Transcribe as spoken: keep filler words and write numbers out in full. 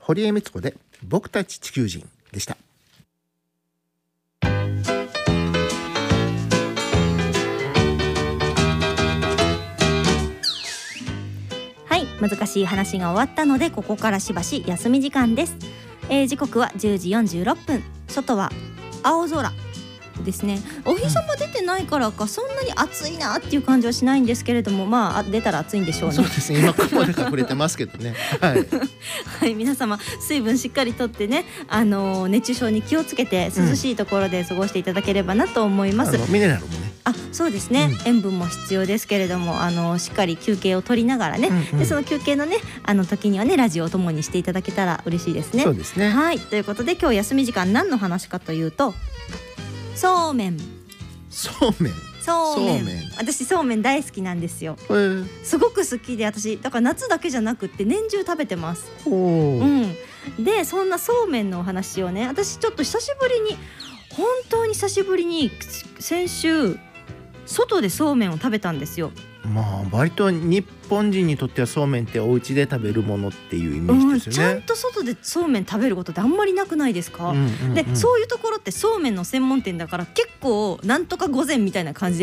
堀江光子で僕たち地球人でした。 はい、難しい話が終わったのでここからしばし休み時間です。えー、時刻はじゅうじよんじゅうろっぷん、外は青空ですね。お日様出てないからか、そんなに暑いなっていう感じはしないんですけれども、まあ出たら暑いんでしょうね。 そうですね、今雲で隠れてますけどねはい、 はい、皆様水分しっかりとってね、あのー、熱中症に気をつけて涼しいところで過ごしていただければなと思います、 うん、あのミネラルもね、 あ、そうですね、うん、塩分も必要ですけれども、あのしっかり休憩を取りながらね、うんうん、でその休憩のね、あの時にはねラジオをともにしていただけたら嬉しいですね。 そうですね。 はい、ということで今日休み時間何の話かというと、そうめん。 そうめんそうめん、私そうめん大好きなんですよ。すごく好きで、私だから夏だけじゃなくって年中食べてます。うん、でそんなそうめんのお話をね、私ちょっと久しぶりに、本当に久しぶりに先週外でそうめんを食べたんですよ。まあ割と日本人にとってはそうめんってお家で食べるものっていうイメージですよね、 うん、ちゃんと外でそうめん食べることってあんまりなくないですか、うんうんうん、でそういうところってそうめんの専門店だから結構なんとか御膳みたいな感じで